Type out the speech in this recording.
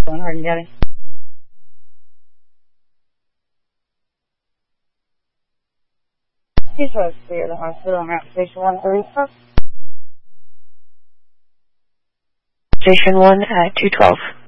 Going hard and getting. He's supposed to clear the hospital on Route Station 134. Station 1 at 212.